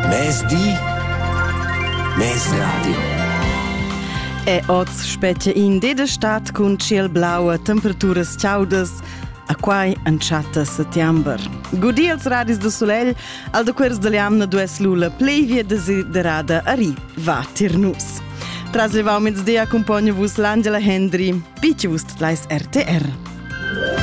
Mes di, mes radio. E oz spetga in deda stat cun ciel blaua, temperaturas ciaudas, a quai anciata settember. Gudi als radis de Solel, al de quers de liamna dues lula plevia desiderada arriva tirnus. Tras levau mezz'dia accompagna vus l'Angela Hendry, pitja vus tlais RTR.